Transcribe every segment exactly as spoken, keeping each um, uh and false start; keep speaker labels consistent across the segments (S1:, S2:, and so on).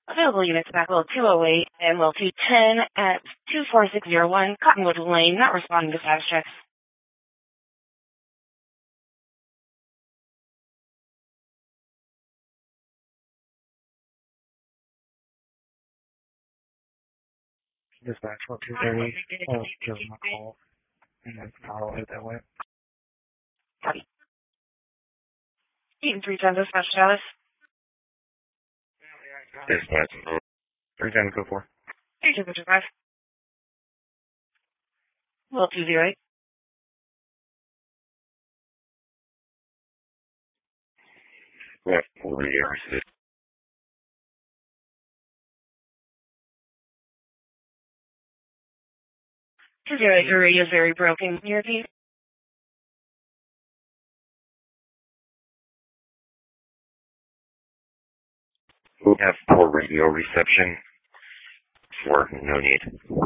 S1: Available units back Will two oh eight and Will two ten at two four six zero one Cottonwood Lane, not responding to status checks.
S2: Dispatch one two thirty. I'll give them a call and then I'll head that way.
S1: Copy. Eaton three ten dispatch status.
S2: Dispatch. three ten go for.
S1: three two fifty five. Will two zero eight.
S2: Left forty hours.
S1: two zero eight, your radio is very broken. Can you repeat?
S2: We have poor radio reception. For no need.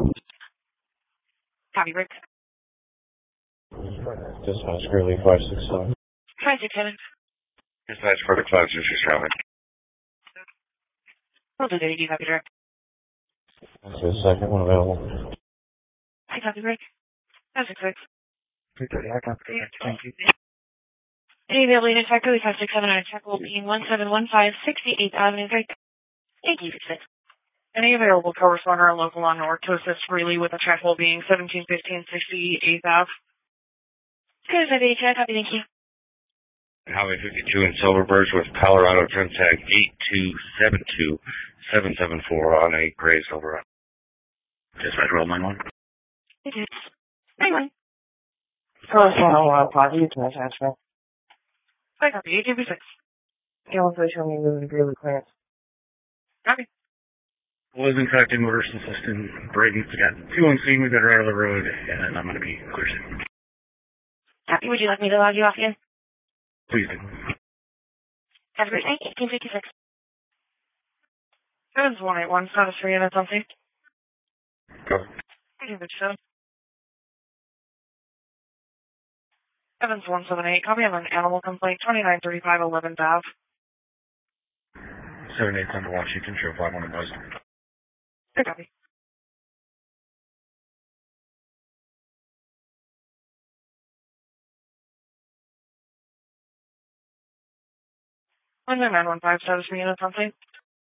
S1: Copy, Rick.
S2: Dispatch Gurley five six seven.
S1: five six seven.
S2: Dispatch for the five six six traffic.
S1: Will two thirty, copy, direct.
S2: That's the second one available.
S1: I copy, Rick. five six six.
S2: three thirty, I copy. Thank you.
S1: Any available units back Gurley five six seven on check will be one seven one five sixty-eighth Avenue, Drake. Thank you, six. Any available co-responder or local on North to assist freely with the check will being seventeen fifteen sixty-eighth Ave. Good, I copy, thank you.
S2: Highway fifty-two in Silverbirds with Colorado trim tag eight two seven two seven seven four on a gray Silverado. Dispatch roll nine one.
S1: It is. nine one.
S3: First one, I'll pause you to my transfer.
S1: I copy, eight two six.
S3: Gallon show me moving really clearance.
S1: Copy.
S2: Was in fact in motorist assistant. Braden's got two on scene. We got her out of the road, and I'm going to be clear soon.
S1: Copy. Would you like me to log you off again?
S2: Please do.
S1: Have a great night. eighteen fifty-six. Evans one eight one, status for units on scene.
S2: Go.
S1: eighteen fifty-seven. Evans one seven eight, copy of an animal complaint, twenty-nine thirty-five eleventh Ave.
S2: seven eight under Washington, show five one was.
S1: Good copy. one nine one five, status for units on scene.